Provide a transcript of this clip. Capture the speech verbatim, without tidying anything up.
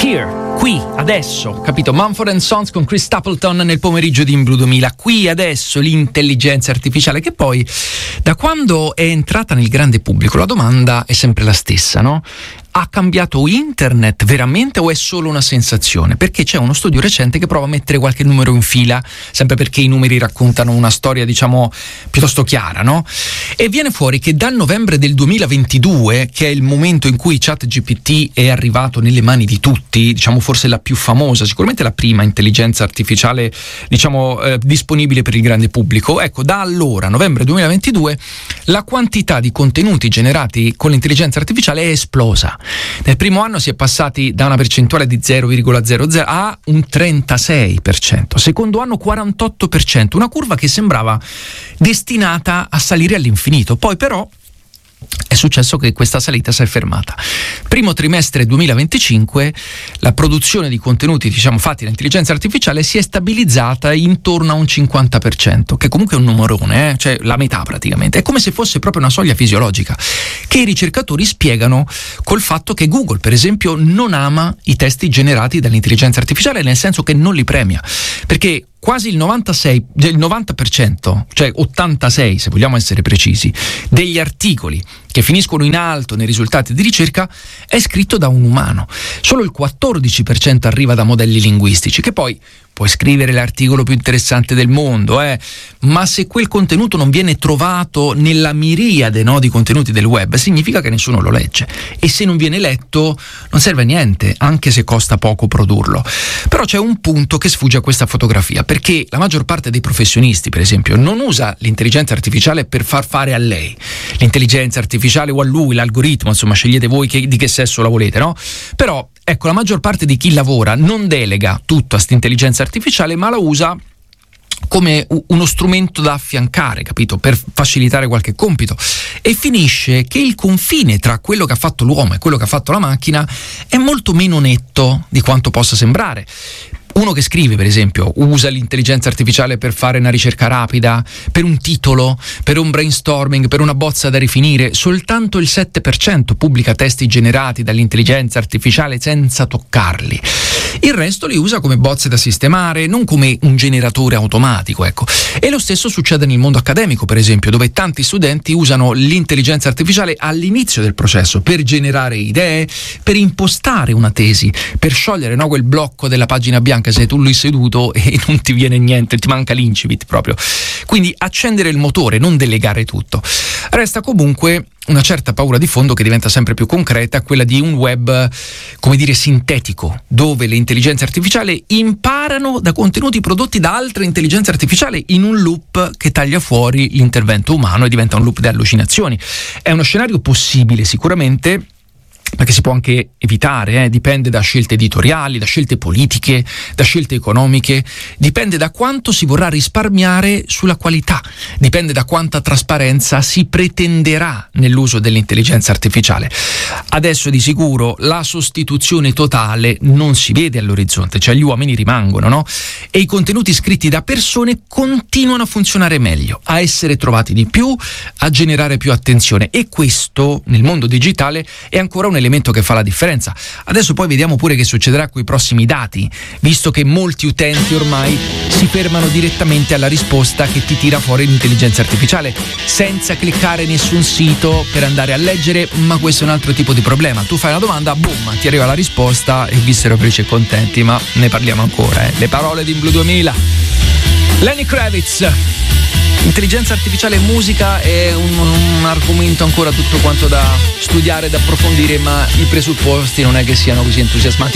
Here, qui, adesso, capito? Mumford and Sons con Chris Stapleton nel pomeriggio di In Blue duemila. Qui, adesso, l'intelligenza artificiale, che poi, da quando è entrata nel grande pubblico, la domanda è sempre la stessa, no? Ha cambiato internet veramente o è solo una sensazione? Perché c'è uno studio recente che prova a mettere qualche numero in fila, sempre perché i numeri raccontano una storia, diciamo, piuttosto chiara, no? E viene fuori che dal novembre del duemilaventidue, che è il momento in cui ChatGPT è arrivato nelle mani di tutti, diciamo forse la più famosa, sicuramente la prima intelligenza artificiale, diciamo, eh, disponibile per il grande pubblico, ecco, da allora, novembre duemilaventidue, la quantità di contenuti generati con l'intelligenza artificiale è esplosa. Nel primo anno si è passati da una percentuale di zero virgola zero zero a un trentasei per cento, secondo anno quarantotto per cento, una curva che sembrava destinata a salire all'infinito. Poi però è successo che questa salita si è fermata. Primo trimestre duemilaventicinque la produzione di contenuti, diciamo, fatti dall'intelligenza artificiale si è stabilizzata intorno a un cinquanta per cento, che comunque è un numerone, eh? Cioè la metà praticamente. È come se fosse proprio una soglia fisiologica, che i ricercatori spiegano col fatto che Google, per esempio, non ama i testi generati dall'intelligenza artificiale, nel senso che non li premia, perché quasi il novantasei, il novanta per cento, cioè ottantasei se vogliamo essere precisi, degli articoli che finiscono in alto nei risultati di ricerca è scritto da un umano. Solo il quattordici per cento arriva da modelli linguistici, che poi puoi scrivere l'articolo più interessante del mondo, eh? Ma se quel contenuto non viene trovato nella miriade, no, di contenuti del web, significa che nessuno lo legge. E se non viene letto non serve a niente, anche se costa poco produrlo. Però c'è un punto che sfugge a questa fotografia, perché la maggior parte dei professionisti, per esempio, non usa l'intelligenza artificiale per far fare a lei l'intelligenza artificiale o a lui, l'algoritmo, insomma, scegliete voi che, di che sesso la volete, no? Però ecco, la maggior parte di chi lavora non delega tutto a questa intelligenza artificiale, ma la usa come uno strumento da affiancare, capito? Per facilitare qualche compito. E finisce che il confine tra quello che ha fatto l'uomo e quello che ha fatto la macchina è molto meno netto di quanto possa sembrare. Uno che scrive, per esempio, usa l'intelligenza artificiale per fare una ricerca rapida, per un titolo, per un brainstorming, per una bozza da rifinire. Soltanto il sette per cento pubblica testi generati dall'intelligenza artificiale senza toccarli. Il resto li usa come bozze da sistemare, non come un generatore automatico, ecco. E lo stesso succede nel mondo accademico, per esempio, dove tanti studenti usano l'intelligenza artificiale all'inizio del processo per generare idee, per impostare una tesi, per sciogliere, no, quel blocco della pagina bianca. Sei tu lì seduto e non ti viene niente, ti manca l'incipit proprio. Quindi accendere il motore, non delegare tutto. Resta comunque una certa paura di fondo che diventa sempre più concreta, quella di un web, come dire, sintetico, dove le intelligenze artificiali imparano da contenuti prodotti da altre intelligenze artificiali in un loop che taglia fuori l'intervento umano e diventa un loop di allucinazioni. È uno scenario possibile sicuramente, ma che si può anche evitare, eh? Dipende da scelte editoriali, da scelte politiche, da scelte economiche, dipende da quanto si vorrà risparmiare sulla qualità, dipende da quanta trasparenza si pretenderà nell'uso dell'intelligenza artificiale. Adesso di sicuro la sostituzione totale non si vede all'orizzonte, cioè gli uomini rimangono, no? E i contenuti scritti da persone continuano a funzionare meglio, a essere trovati di più, a generare più attenzione, e questo nel mondo digitale è ancora un elemento che fa la differenza. Adesso poi vediamo pure che succederà con i prossimi dati, visto che molti utenti ormai si fermano direttamente alla risposta che ti tira fuori l'intelligenza artificiale, senza cliccare nessun sito per andare a leggere. Ma questo è un altro tipo di problema. Tu fai una domanda, boom, ti arriva la risposta e vissero felici e contenti. Ma ne parliamo ancora, eh. Le parole di In Blue duemila. Lenny Kravitz. Intelligenza artificiale e musica è un, un argomento ancora tutto quanto da studiare, da approfondire, ma i presupposti non è che siano così entusiasmanti.